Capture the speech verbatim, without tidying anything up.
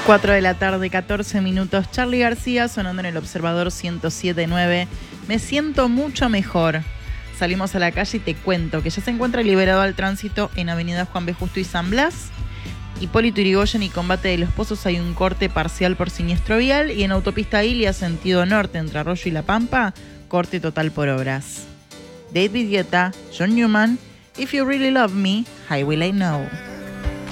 cuatro de la tarde, catorce minutos. Charly García sonando en el Observador ciento siete punto nueve. Me siento mucho mejor. Salimos a la calle y te cuento que ya se encuentra liberado al tránsito en Avenida Juan B. Justo y San Blas. Hipólito Yrigoyen y Combate de los Pozos hay un corte parcial por siniestro vial. Y en Autopista Ilia, sentido norte entre Arroyo y La Pampa, corte total por obras. David Guetta, John Newman, If You Really Love Me, How Will I Know.